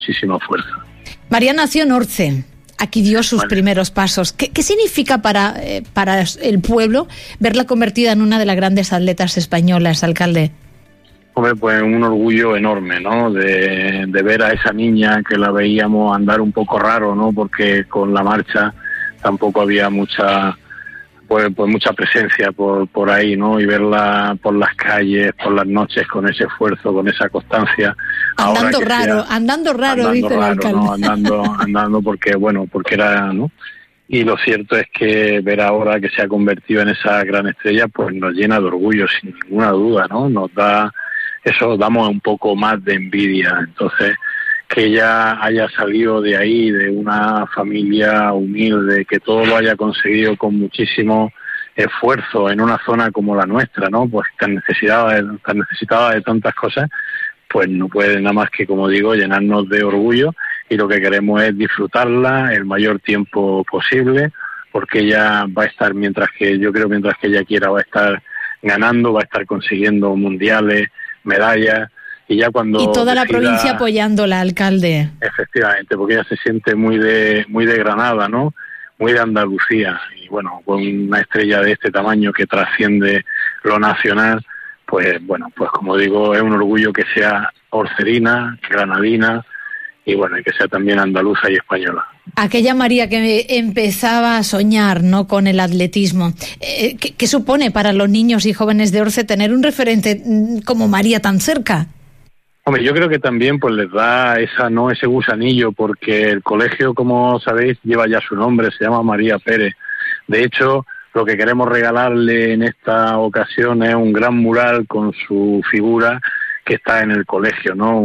muchísima fuerza. María nació en Orce. Aquí dio sus primeros pasos. ¿Qué significa para el pueblo verla convertida en una de las grandes atletas españolas, alcalde? Hombre, pues un orgullo enorme, ¿no? De ver a esa niña que la veíamos andar un poco raro, ¿no? Porque con la marcha tampoco había mucha presencia por ahí, ¿no? Y verla por las calles, por las noches, con ese esfuerzo, con esa constancia. Andando raro, dice el alcalde. ¿No? Andando porque era, ¿no? Y lo cierto es que ver ahora que se ha convertido en esa gran estrella, pues nos llena de orgullo, sin ninguna duda, ¿no? Damos un poco más de envidia. Entonces, que ella haya salido de ahí, de una familia humilde, que todo lo haya conseguido con muchísimo esfuerzo en una zona como la nuestra, ¿no? Pues tan necesitada de tantas cosas, pues no puede nada más que, como digo, llenarnos de orgullo, y lo que queremos es disfrutarla el mayor tiempo posible, porque ella va a estar, mientras que ella quiera, va a estar ganando, va a estar consiguiendo mundiales, medallas. Y toda la provincia apoyándola, alcalde. Efectivamente, porque ella se siente muy de Granada, ¿no? Muy de Andalucía. Y bueno, con una estrella de este tamaño que trasciende lo nacional, pues como digo, es un orgullo que sea orcerina, granadina, y bueno, y que sea también andaluza y española. Aquella María que empezaba a soñar, ¿no?, con el atletismo. ¿Qué supone para los niños y jóvenes de Orce tener un referente como María tan cerca? Hombre, yo creo que también pues les da ese gusanillo, porque el colegio, como sabéis, lleva ya su nombre, se llama María Pérez. De hecho, lo que queremos regalarle en esta ocasión es un gran mural con su figura que está en el colegio, ¿no?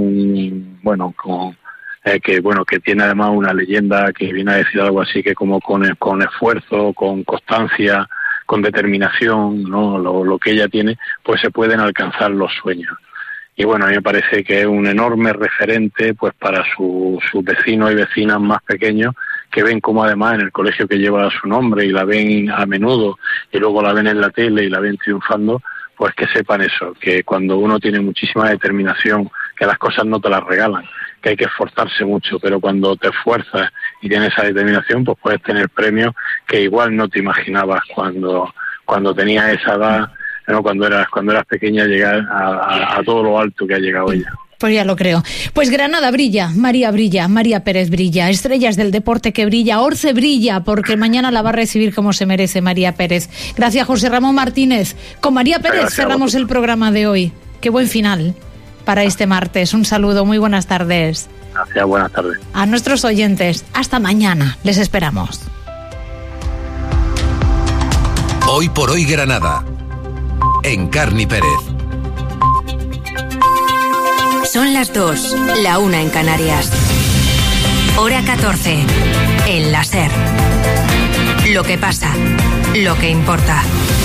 Que tiene además una leyenda que viene a decir algo así que como con esfuerzo, con constancia, con determinación, ¿no? Lo que ella tiene, pues se pueden alcanzar los sueños. Y bueno, a mí me parece que es un enorme referente pues para sus vecinos y vecinas más pequeños, que ven como además en el colegio que lleva su nombre y la ven a menudo y luego la ven en la tele y la ven triunfando, pues que sepan eso, que cuando uno tiene muchísima determinación, que las cosas no te las regalan, que hay que esforzarse mucho, pero cuando te esfuerzas y tienes esa determinación, pues puedes tener premios que igual no te imaginabas cuando tenías esa edad, ¿no? Cuando eras pequeña, llegar a todo lo alto que ha llegado ella. Pues ya lo creo. Pues Granada brilla, María Pérez brilla, estrellas del deporte que brilla, Orce brilla, porque mañana la va a recibir como se merece María Pérez. Gracias, José Ramón Martínez. Con María Pérez cerramos el programa de hoy. Qué buen final para este martes. Un saludo, muy buenas tardes. Gracias, buenas tardes. A nuestros oyentes, hasta mañana. Les esperamos. Hoy por hoy Granada. En Carni Pérez. Son las 2, la 1 en Canarias. Hora 14, en la SER. Lo que pasa, lo que importa.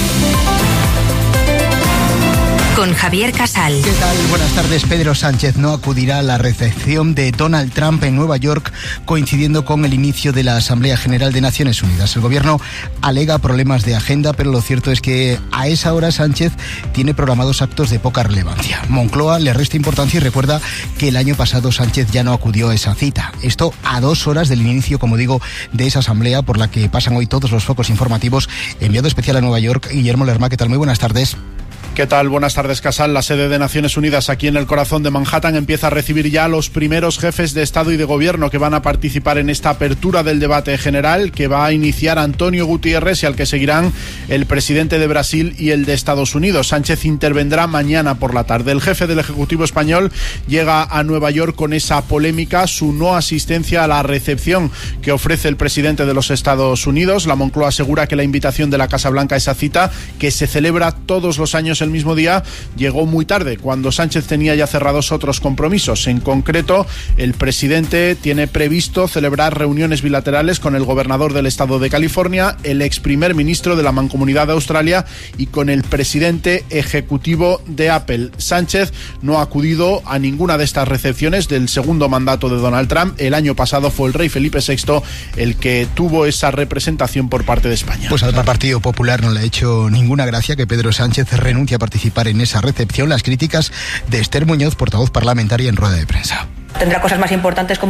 Con Javier Casal. ¿Qué tal? Buenas tardes. Pedro Sánchez no acudirá a la recepción de Donald Trump en Nueva York, coincidiendo con el inicio de la Asamblea General de Naciones Unidas. El gobierno alega problemas de agenda, pero lo cierto es que a esa hora Sánchez tiene programados actos de poca relevancia. Moncloa le resta importancia y recuerda que el año pasado Sánchez ya no acudió a esa cita. Esto a 2 horas del inicio, como digo, de esa asamblea por la que pasan hoy todos los focos informativos. Enviado especial a Nueva York, Guillermo Lerma. ¿Qué tal? Muy buenas tardes. ¿Qué tal? Buenas tardes, Casal. La sede de Naciones Unidas aquí en el corazón de Manhattan empieza a recibir ya a los primeros jefes de Estado y de Gobierno que van a participar en esta apertura del debate general que va a iniciar Antonio Gutiérrez y al que seguirán el presidente de Brasil y el de Estados Unidos. Sánchez intervendrá mañana por la tarde. El jefe del Ejecutivo español llega a Nueva York con esa polémica, su no asistencia a la recepción que ofrece el presidente de los Estados Unidos. La Moncloa asegura que la invitación de la Casa Blanca a esa cita, que se celebra todos los años el mismo día, llegó muy tarde, cuando Sánchez tenía ya cerrados otros compromisos. En concreto, el presidente tiene previsto celebrar reuniones bilaterales con el gobernador del estado de California, el ex primer ministro de la Mancomunidad de Australia y con el presidente ejecutivo de Apple. Sánchez no ha acudido a ninguna de estas recepciones del segundo mandato de Donald Trump. El año pasado fue el rey Felipe VI el que tuvo esa representación por parte de España. Pues al Partido Popular no le ha hecho ninguna gracia que Pedro Sánchez renuncie a participar en esa recepción. Las críticas de Esther Muñoz, portavoz parlamentaria, en rueda de prensa. Tendrá cosas más importantes como